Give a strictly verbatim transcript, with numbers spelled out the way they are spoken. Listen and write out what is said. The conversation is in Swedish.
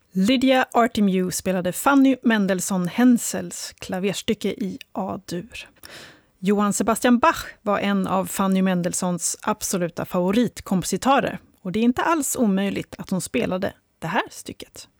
Lydia Artemiou spelade Fanny Mendelssohn Hensels klaverstycke i A-dur. Johann Sebastian Bach var en av Fanny Mendelssohns absoluta favoritkompositörer och det är inte alls omöjligt att hon spelade det här stycket.